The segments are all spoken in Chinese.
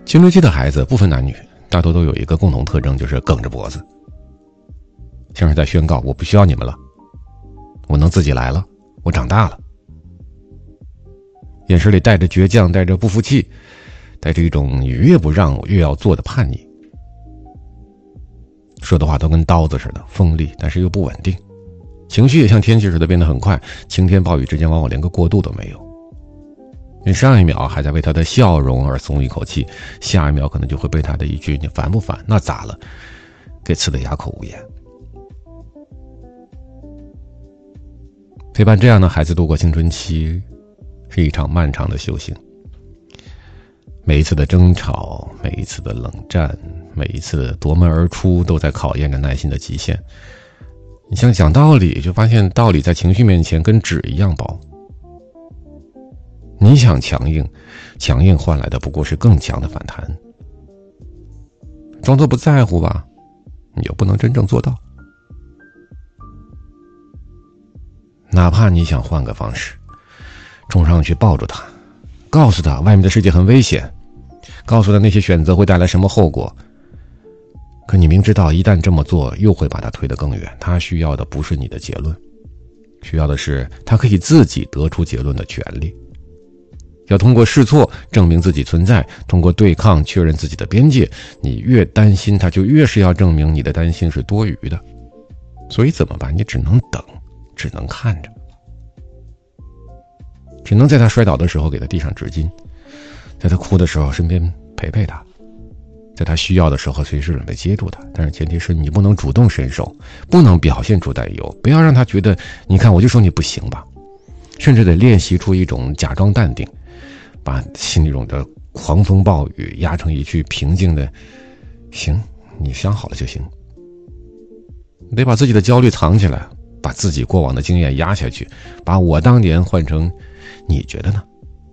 青春期的孩子不分男女，大多都有一个共同特征，就是梗着脖子，像是在宣告我不需要你们了，我能自己来了，我长大了。眼神里带着倔强，带着不服气，带着一种你越不让我越要做的叛逆。说的话都跟刀子似的锋利，但是又不稳定，情绪也像天气似的变得很快，晴天暴雨之间往往连个过渡都没有。你上一秒还在为他的笑容而松一口气，下一秒可能就会被他的一句你烦不烦，那咋了，给刺得哑口无言。陪伴这样的孩子度过青春期是一场漫长的修行，每一次的争吵，每一次的冷战，每一次的夺门而出，都在考验着耐心的极限。你想讲道理，就发现道理在情绪面前跟纸一样薄。你想强硬，强硬换来的不过是更强的反弹。装作不在乎吧，你又不能真正做到。哪怕你想换个方式，冲上去抱住他，告诉他外面的世界很危险，告诉他那些选择会带来什么后果，可你明知道一旦这么做又会把他推得更远。他需要的不是你的结论，需要的是他可以自己得出结论的权利。要通过试错证明自己存在，通过对抗确认自己的边界。你越担心，他就越是要证明你的担心是多余的。所以怎么办？你只能等，只能看着，只能在他摔倒的时候给他递上纸巾，在他哭的时候身边陪陪他，在他需要的时候随时准备接住他。但是前提是你不能主动伸手，不能表现出担忧，不要让他觉得你看我就说你不行吧，甚至得练习出一种假装淡定，把心里中的狂风暴雨压成一句平静的行，你想好了就行。你得把自己的焦虑藏起来，把自己过往的经验压下去，把我当年换成你觉得呢？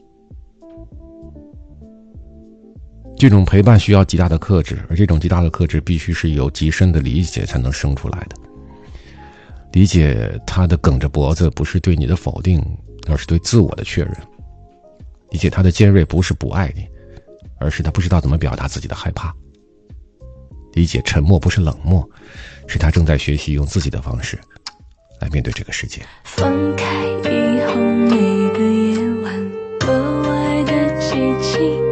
这种陪伴需要极大的克制，而这种极大的克制必须是有极深的理解才能生出来的。理解他的梗着脖子不是对你的否定，而是对自我的确认。理解他的尖锐不是不爱你，而是他不知道怎么表达自己的害怕。理解沉默不是冷漠，是他正在学习用自己的方式来面对这个世界。 放开以后，每个夜晚格外的凄凄。